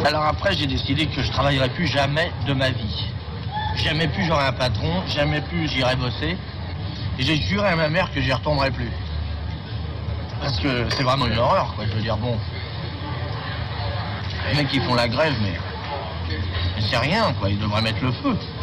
Alors après, j'ai décidé que je travaillerai plus jamais de ma vie. Jamais plus j'aurai un patron, jamais plus j'irai bosser. Et j'ai juré à ma mère que j'y retournerai plus. Parce que c'est vraiment une horreur, quoi. Je veux dire, bon... Les mecs qui font la grève, mais c'est rien, quoi. Ils devraient mettre le feu.